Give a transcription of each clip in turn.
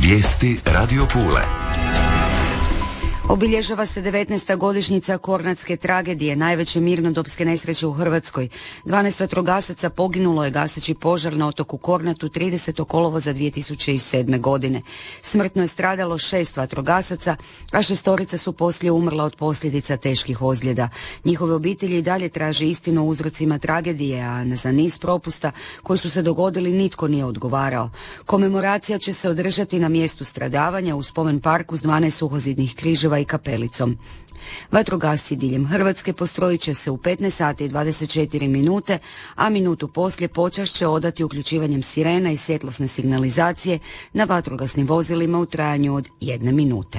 Vijesti Radio Pule. Obilježava se 19. godišnjica Kornatske tragedije, najveće mirnodopske nesreće u Hrvatskoj. 12 vatrogasaca poginulo je gaseći požar na otoku Kornatu 30. kolovoza 2007. godine. Smrtno je stradalo 6 vatrogasaca, a 6 su poslije umrla od posljedica teških ozljeda. Njihove obitelji i dalje traže istinu o uzrocima tragedije, a za niz propusta koji su se dogodili nitko nije odgovarao. Komemoracija će se održati na mjestu stradavanja u spomen parku s 12 suhozidnih križeva i kapelicom. Vatrogasci diljem Hrvatske postrojit će se u 15 sati i 24 minute, a minutu poslije počast će odati uključivanjem sirena i svjetlosne signalizacije na vatrogasnim vozilima u trajanju od 1 minute.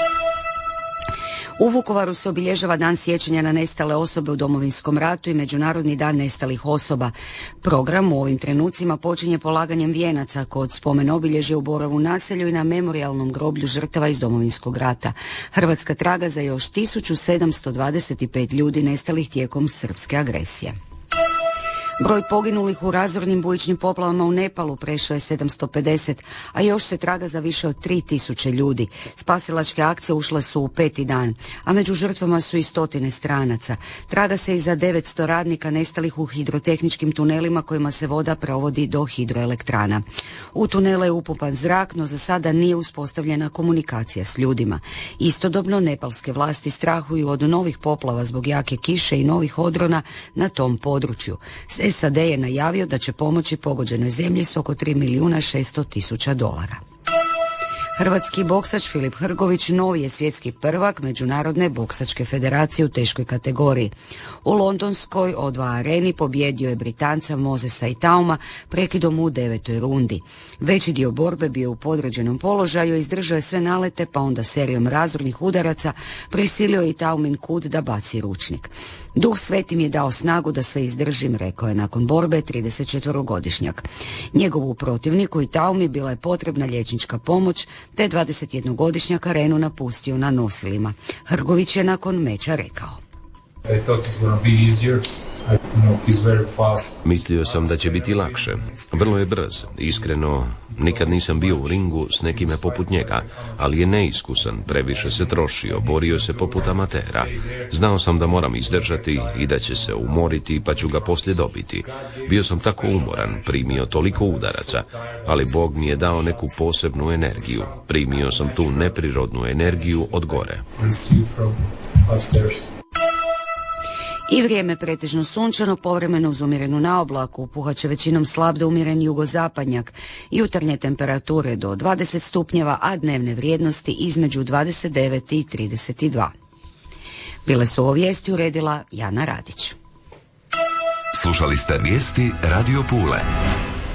U Vukovaru se obilježava dan sjećanja na nestale osobe u Domovinskom ratu i Međunarodni dan nestalih osoba. Program u ovim trenucima počinje polaganjem vijenaca kod spomen obilježja u Borovu naselju i na memorijalnom groblju žrtava iz Domovinskog rata. Hrvatska traga za još 1725 ljudi nestalih tijekom srpske agresije. Broj poginulih u razornim bujičnim poplavama u Nepalu prešao je 750, a još se traga za više od 3000 ljudi. Spasilačke akcije ušle su u 5. dan, a među žrtvama su i 100 stranaca. Traga se i za 900 radnika nestalih u hidrotehničkim tunelima kojima se voda provodi do hidroelektrana. U tunele je upumpan zrak, no za sada nije uspostavljena komunikacija s ljudima. Istodobno nepalske vlasti strahuju od novih poplava zbog jake kiše i novih odrona na tom području. SAD je najavio da će pomoći pogođenoj zemlji s oko $3.600.000. Hrvatski boksač Filip Hrgović novi je svjetski prvak Međunarodne boksačke federacije u teškoj kategoriji. U londonskoj O2 areni pobjedio je Britanca Mosesa Itauma prekidom u 9. rundi. Veći dio borbe bio u podređenom položaju, izdržao je sve nalete, pa onda serijom razornih udaraca prisilio je Itaumin kud da baci ručnik. Duh sveti mi je dao snagu da sve izdržim, rekao je nakon borbe 34-godišnjak. Njegovu protivniku Itaumi bila je potrebna liječnička pomoć, te 21-godišnjak arenu napustio na nosilima. Hrgović je nakon meča rekao: Mislio sam da će biti lakše. Vrlo je brz. Iskreno, nikad nisam bio u ringu s nekime poput njega, ali je neiskusan, previše se trošio, borio se poput amatera. Znao sam da moram izdržati i da će se umoriti, pa ću ga poslije dobiti. Bio sam tako umoran, primio toliko udaraca, ali Bog mi je dao neku posebnu energiju. Primio sam tu neprirodnu energiju od gore. I vrijeme pretežno sunčano, povremeno uz umjerenu naoblaku, puhat će većinom slab do umjeren jugozapadnjak, jutarnje temperature do 20 stupnjeva, a dnevne vrijednosti između 29 i 32. Bile su ovo vijesti uredila Jana Radić. Slušali ste vijesti Radio Pule.